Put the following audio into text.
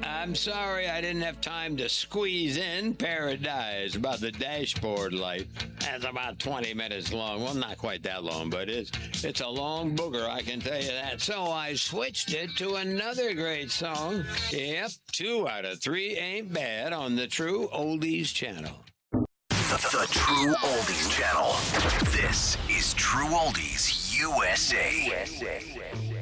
I'm sorry I didn't have time to squeeze in Paradise about the dashboard light. That's about 20 minutes long. Well, not quite that long, but it's a long booger, I can tell you that. So I switched it to another great song. Yep, 2 out of 3 ain't bad on the True Oldies channel. The True Oldies channel. This is True Oldies USA.